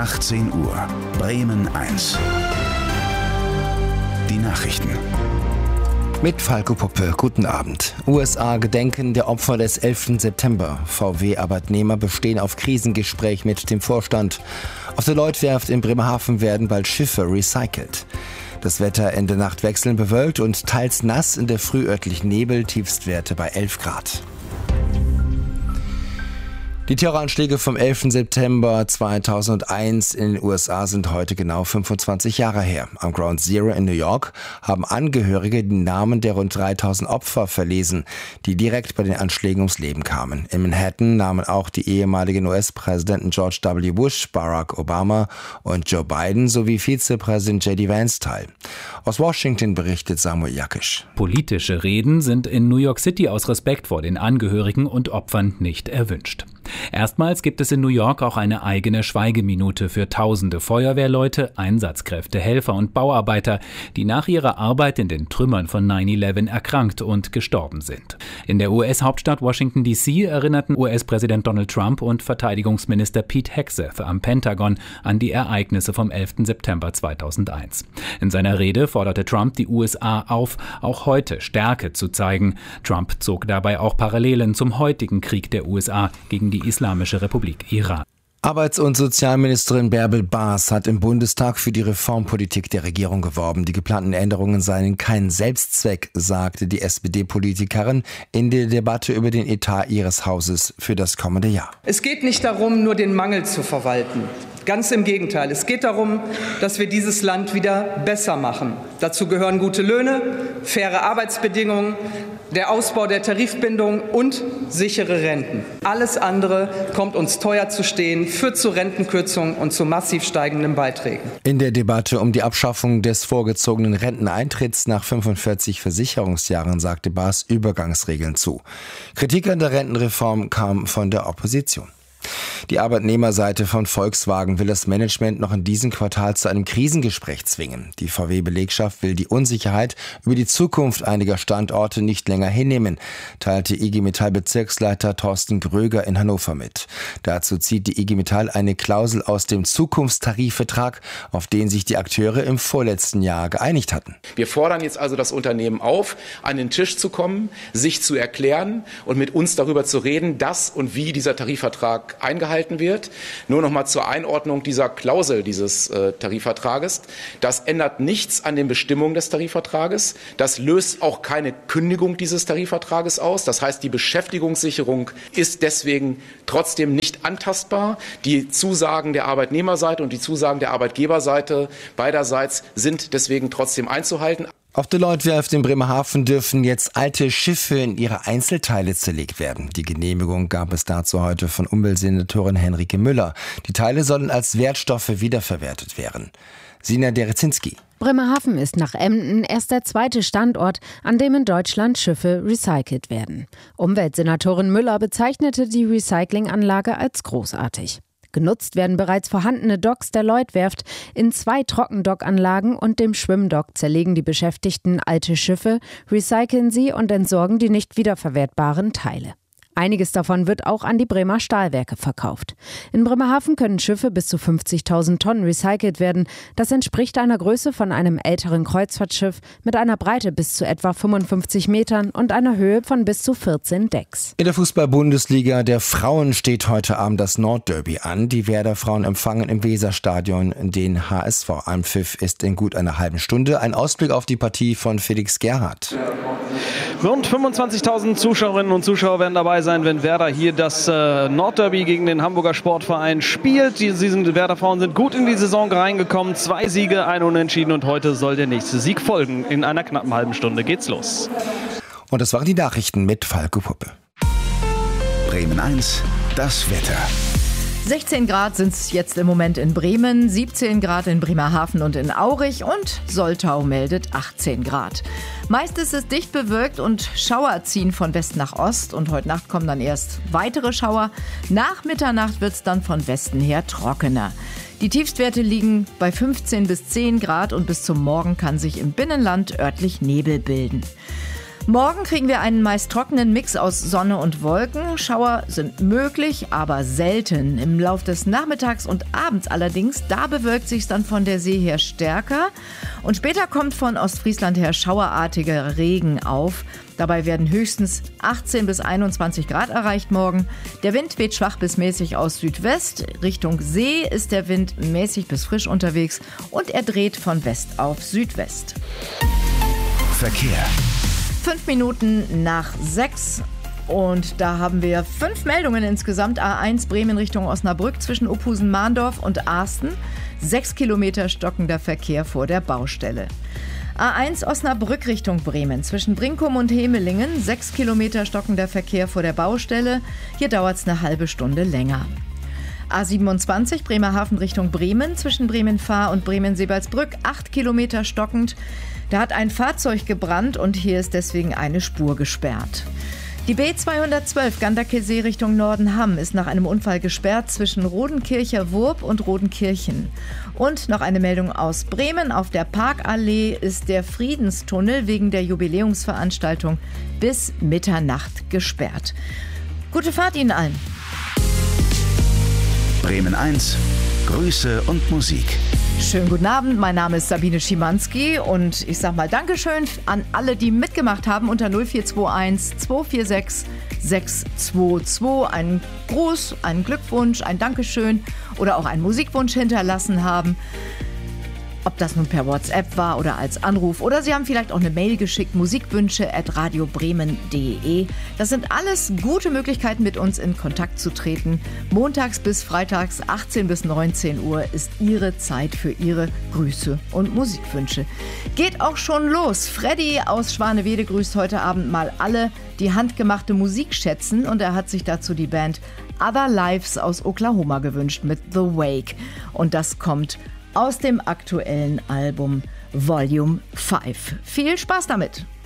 18 Uhr. Bremen 1. Die Nachrichten. Mit Falco Puppe, guten Abend. USA gedenken der Opfer des 11. September. VW-Arbeitnehmer bestehen auf Krisengespräch mit dem Vorstand. Auf der Lloyd-Werft in Bremerhaven werden bald Schiffe recycelt. Das Wetter Ende Nacht wechselnd bewölkt und teils nass, in der Früh örtlich Nebel, Tiefstwerte bei 11 Grad. Die Terroranschläge vom 11. September 2001 in den USA sind heute genau 25 Jahre her. Am Ground Zero in New York haben Angehörige die Namen der rund 3000 Opfer verlesen, die direkt bei den Anschlägen ums Leben kamen. In Manhattan nahmen auch die ehemaligen US-Präsidenten George W. Bush, Barack Obama und Joe Biden sowie Vizepräsident J.D. Vance teil. Aus Washington berichtet Samuel Jakisch. Politische Reden sind in New York City aus Respekt vor den Angehörigen und Opfern nicht erwünscht. Erstmals gibt es in New York auch eine eigene Schweigeminute für tausende Feuerwehrleute, Einsatzkräfte, Helfer und Bauarbeiter, die nach ihrer Arbeit in den Trümmern von 9/11 erkrankt und gestorben sind. In der US-Hauptstadt Washington D.C. erinnerten US-Präsident Donald Trump und Verteidigungsminister Pete Hegseth am Pentagon an die Ereignisse vom 11. September 2001. In seiner Rede forderte Trump die USA auf, auch heute Stärke zu zeigen. Trump zog dabei auch Parallelen zum heutigen Krieg der USA gegen die Islamische Republik Iran. Arbeits- und Sozialministerin Bärbel Baas hat im Bundestag für die Reformpolitik der Regierung geworben. Die geplanten Änderungen seien kein Selbstzweck, sagte die SPD-Politikerin in der Debatte über den Etat ihres Hauses für das kommende Jahr. Es geht nicht darum, nur den Mangel zu verwalten. Ganz im Gegenteil. Es geht darum, dass wir dieses Land wieder besser machen. Dazu gehören gute Löhne, faire Arbeitsbedingungen, der Ausbau der Tarifbindung und sichere Renten. Alles andere kommt uns teuer zu stehen, führt zu Rentenkürzungen und zu massiv steigenden Beiträgen. In der Debatte um die Abschaffung des vorgezogenen Renteneintritts nach 45 Versicherungsjahren sagte Baas Übergangsregeln zu. Kritik an der Rentenreform kam von der Opposition. Die Arbeitnehmerseite von Volkswagen will das Management noch in diesem Quartal zu einem Krisengespräch zwingen. Die VW-Belegschaft will die Unsicherheit über die Zukunft einiger Standorte nicht länger hinnehmen, teilte IG Metall-Bezirksleiter Thorsten Gröger in Hannover mit. Dazu zieht die IG Metall eine Klausel aus dem Zukunftstarifvertrag, auf den sich die Akteure im vorletzten Jahr geeinigt hatten. Wir fordern jetzt also das Unternehmen auf, an den Tisch zu kommen, sich zu erklären und mit uns darüber zu reden, dass und wie dieser Tarifvertrag eingehalten wird. Nur noch mal zur Einordnung dieser Klausel dieses Tarifvertrages. Das ändert nichts an den Bestimmungen des Tarifvertrages. Das löst auch keine Kündigung dieses Tarifvertrages aus. Das heißt, die Beschäftigungssicherung ist deswegen trotzdem nicht antastbar. Die Zusagen der Arbeitnehmerseite und die Zusagen der Arbeitgeberseite beiderseits sind deswegen trotzdem einzuhalten. Auf der Lloyd-Werft in Bremerhaven dürfen jetzt alte Schiffe in ihre Einzelteile zerlegt werden. Die Genehmigung gab es dazu heute von Umweltsenatorin Henrike Müller. Die Teile sollen als Wertstoffe wiederverwertet werden. Sina Derezinski. Bremerhaven ist nach Emden erst der zweite Standort, an dem in Deutschland Schiffe recycelt werden. Umweltsenatorin Müller bezeichnete die Recyclinganlage als großartig. Genutzt werden bereits vorhandene Docks der Lloyd-Werft. In 2 Trockendockanlagen und dem Schwimmdock zerlegen die Beschäftigten alte Schiffe, recyceln sie und entsorgen die nicht wiederverwertbaren Teile. Einiges davon wird auch an die Bremer Stahlwerke verkauft. In Bremerhaven können Schiffe bis zu 50.000 Tonnen recycelt werden. Das entspricht einer Größe von einem älteren Kreuzfahrtschiff mit einer Breite bis zu etwa 55 Metern und einer Höhe von bis zu 14 Decks. In der Fußball-Bundesliga der Frauen steht heute Abend das Nordderby an. Die Werder Frauen empfangen im Weserstadion den HSV. Anpfiff ist in gut einer halben Stunde. Ein Ausblick auf die Partie von Felix Gerhardt. Rund 25.000 Zuschauerinnen und Zuschauer werden dabei sein, wenn Werder hier das Nordderby gegen den Hamburger Sportverein spielt. Die Werder-Frauen sind gut in die Saison reingekommen. 2 Siege, 1 Unentschieden und heute soll der nächste Sieg folgen. In einer knappen halben Stunde geht's los. Und das waren die Nachrichten mit Falco Puppe. Bremen 1, das Wetter. 16 Grad sind es jetzt im Moment in Bremen, 17 Grad in Bremerhaven und in Aurich und Soltau meldet 18 Grad. Meist ist es dicht bewölkt und Schauer ziehen von West nach Ost und heute Nacht kommen dann erst weitere Schauer. Nach Mitternacht wird es dann von Westen her trockener. Die Tiefstwerte liegen bei 15 bis 10 Grad und bis zum Morgen kann sich im Binnenland örtlich Nebel bilden. Morgen kriegen wir einen meist trockenen Mix aus Sonne und Wolken. Schauer sind möglich, aber selten. Im Lauf des Nachmittags und Abends allerdings, da bewölkt sich dann von der See her stärker. Und später kommt von Ostfriesland her schauerartiger Regen auf. Dabei werden höchstens 18 bis 21 Grad erreicht morgen. Der Wind weht schwach bis mäßig aus Südwest. Richtung See ist der Wind mäßig bis frisch unterwegs und er dreht von West auf Südwest. Verkehr. 5 Minuten nach 6 und da haben wir 5 Meldungen insgesamt. A1 Bremen Richtung Osnabrück zwischen Uphusen-Mahndorf und Asten. 6 Kilometer stockender Verkehr vor der Baustelle. A1 Osnabrück Richtung Bremen zwischen Brinkum und Hemelingen. 6 Kilometer stockender Verkehr vor der Baustelle. Hier dauert es eine halbe Stunde länger. A27 Bremerhaven Richtung Bremen zwischen Bremen-Fahr und Bremen-Sebalsbrück. 8 Kilometer stockend. Da hat ein Fahrzeug gebrannt und hier ist deswegen eine Spur gesperrt. Die B212 Ganderkesee Richtung Nordenham ist nach einem Unfall gesperrt zwischen Rodenkircher Wurb und Rodenkirchen. Und noch eine Meldung aus Bremen. Auf der Parkallee ist der Friedenstunnel wegen der Jubiläumsveranstaltung bis Mitternacht gesperrt. Gute Fahrt Ihnen allen. Bremen 1, Grüße und Musik. Schönen guten Abend, mein Name ist Sabine Schimanski und ich sag mal Dankeschön an alle, die mitgemacht haben unter 0421 246 622. Einen Gruß, einen Glückwunsch, ein Dankeschön oder auch einen Musikwunsch hinterlassen haben. Ob das nun per WhatsApp war oder als Anruf oder Sie haben vielleicht auch eine Mail geschickt, musikwünsche@radiobremen.de. Das sind alles gute Möglichkeiten, mit uns in Kontakt zu treten. Montags bis freitags 18 bis 19 Uhr ist Ihre Zeit für Ihre Grüße und Musikwünsche. Geht auch schon los. Freddy aus Schwanewede grüßt heute Abend mal alle, die handgemachte Musik schätzen und er hat sich dazu die Band Other Lives aus Oklahoma gewünscht mit The Wake. Und das kommt aus dem aktuellen Album Volume 5. Viel Spaß damit!